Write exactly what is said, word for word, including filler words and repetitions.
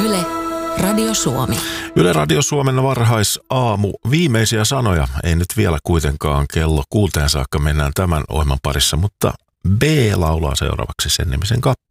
Yle, Radio Suomi. Yle Radio Suomen varhaisaamu. Viimeisiä sanoja. Ei nyt vielä kuitenkaan kello kuuteen saakka mennään tämän ohjelman parissa, mutta B laulaa seuraavaksi sen nimisen kappaleen.